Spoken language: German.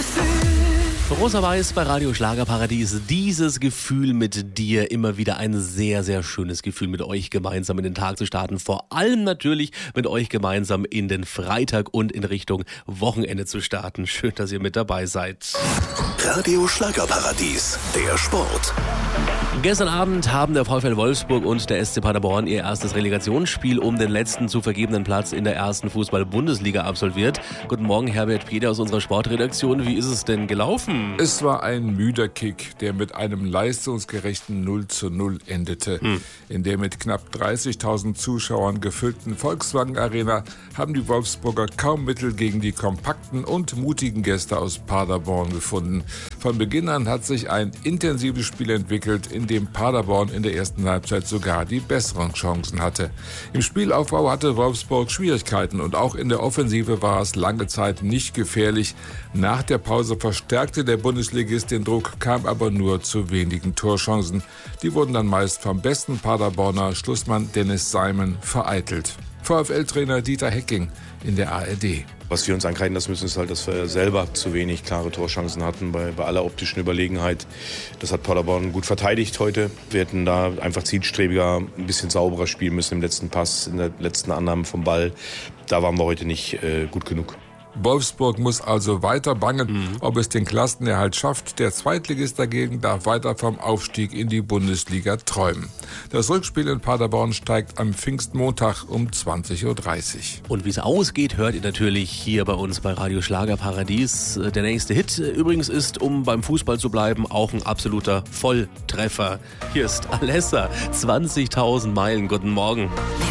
Rosa Weiß bei Radio Schlagerparadies. Dieses Gefühl mit dir, immer wieder ein sehr, sehr schönes Gefühl, mit euch gemeinsam in den Tag zu starten. Vor allem natürlich mit euch gemeinsam in den Freitag und in Richtung Wochenende zu starten. Schön, dass ihr mit dabei seid. Radio Schlagerparadies, der Sport. Gestern Abend haben der VfL Wolfsburg und der SC Paderborn ihr erstes Relegationsspiel um den letzten zu vergebenen Platz in der ersten Fußball-Bundesliga absolviert. Guten Morgen, Herbert Pieder aus unserer Sportredaktion. Wie ist es denn gelaufen? Es war ein müder Kick, der mit einem leistungsgerechten 0:0 endete. In der mit knapp 30.000 Zuschauern gefüllten Volkswagen Arena haben die Wolfsburger kaum Mittel gegen die kompakten und mutigen Gäste aus Paderborn gefunden. Von Beginn an hat sich ein intensives Spiel entwickelt, in dem Paderborn in der ersten Halbzeit sogar die besseren Chancen hatte. Im Spielaufbau hatte Wolfsburg Schwierigkeiten und auch in der Offensive war es lange Zeit nicht gefährlich. Nach der Pause verstärkte der Bundesligist den Druck, kam aber nur zu wenigen Torchancen. Die wurden dann meist vom besten Paderborner Schlussmann Dennis Simon vereitelt. VfL-Trainer Dieter Hecking in der ARD. Was wir uns ankreiden lassen müssen, ist halt, dass wir selber zu wenig klare Torchancen hatten bei aller optischen Überlegenheit. Das hat Paderborn gut verteidigt heute. Wir hätten da einfach zielstrebiger, ein bisschen sauberer spielen müssen im letzten Pass, in der letzten Annahme vom Ball. Da waren wir heute nicht gut genug. Wolfsburg muss also weiter bangen, ob es den Klassenerhalt schafft. Der Zweitligist dagegen darf weiter vom Aufstieg in die Bundesliga träumen. Das Rückspiel in Paderborn steigt am Pfingstmontag um 20.30 Uhr. Und wie es ausgeht, hört ihr natürlich hier bei uns bei Radio Schlagerparadies. Der nächste Hit übrigens ist, um beim Fußball zu bleiben, auch ein absoluter Volltreffer. Hier ist Alessa, 20.000 Meilen. Guten Morgen.